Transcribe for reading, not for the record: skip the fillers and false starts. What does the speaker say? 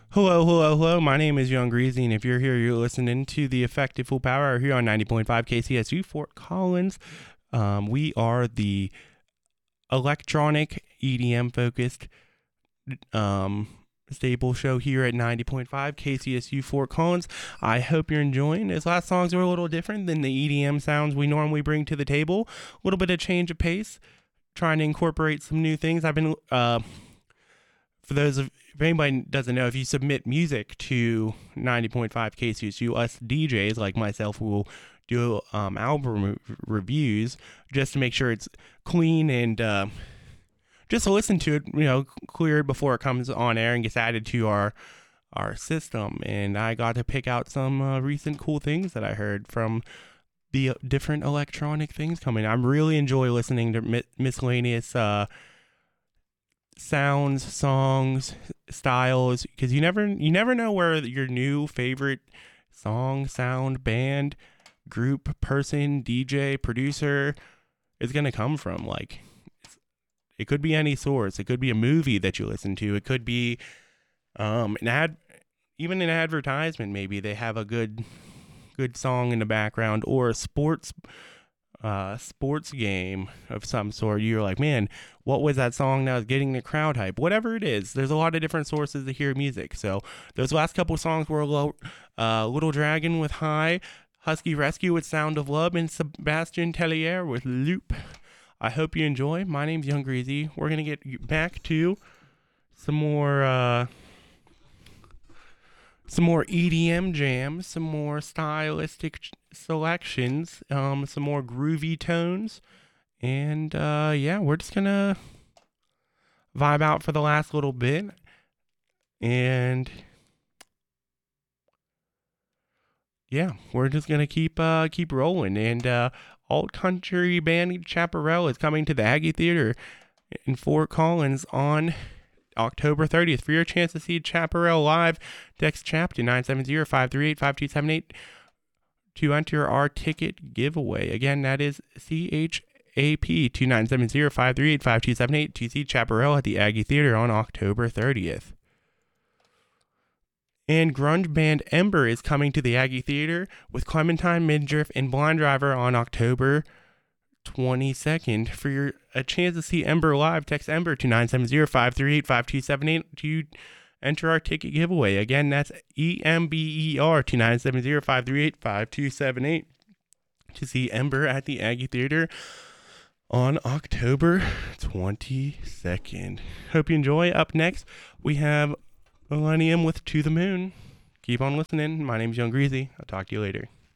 Hello, hello, hello. My name is Young Greasy, and if you're here, you're listening to the Effective Full Power here on 90.5 KCSU Fort Collins. We are the electronic EDM focused um, stable show here at 90.5 KCSU Fort Collins. I hope you're enjoying. His last songs are a little different than the EDM sounds we normally bring to the table. A little bit of change of pace, trying to incorporate some new things. I've been for those of if anybody doesn't know, if you submit music to 90.5 KCSU, us DJs like myself will do album reviews just to make sure it's clean and just to listen to it, clear before it comes on air and gets added to our system. And I got to pick out some recent cool things that I heard from the different electronic things coming. I really enjoy listening to miscellaneous sounds, songs, styles, because you never know where your new favorite song, sound, band, group, person, DJ, producer is gonna come from. Like, it could be any source. It could be a movie that you listen to. It could be an ad, even an advertisement. Maybe they have a good song in the background, or a sports game of some sort. You're like, man, what was that song that was getting the crowd hype? Whatever it is, there's a lot of different sources to hear music. So those last couple of songs were Little Dragon with High, Husky Rescue with Sound of Love, and Sebastian Tellier with Loop. I hope you enjoy. My name's Young Greasy. We're gonna get back to some more EDM jams, some more stylistic selections, some more groovy tones, and yeah, we're just gonna vibe out for the last little bit, and yeah, we're just gonna keep rolling. And alt country band Chaparral is coming to the Aggie Theater in Fort Collins on October 30th. For your chance to see Chaparral live, text CHAP to 970-538-5278 to enter our ticket giveaway. Again, that is CHAP to 970-538-5278 to see Chaparral at the Aggie Theater on October 30th. And grunge band Ember is coming to the Aggie Theater with Clementine, Midriff, and Blind Driver on October 22nd. For a chance to see Ember live, text Ember to 970-538-5278 to enter our ticket giveaway. Again, that's EMBER to 970-538-5278 to see Ember at the Aggie Theater on October 22nd. Hope you enjoy. Up next, we have Millennium with To the Moon. Keep on listening. My name's Young Greasy. I'll talk to you later.